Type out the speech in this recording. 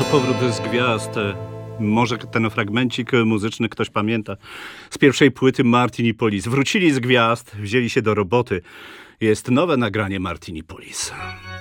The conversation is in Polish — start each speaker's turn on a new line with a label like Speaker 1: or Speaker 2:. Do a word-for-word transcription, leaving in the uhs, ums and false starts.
Speaker 1: To powrót z gwiazd. Może ten fragmencik muzyczny ktoś pamięta z pierwszej płyty Martin i Police. Wrócili z gwiazd, wzięli się do roboty. Jest nowe nagranie Martin i Police.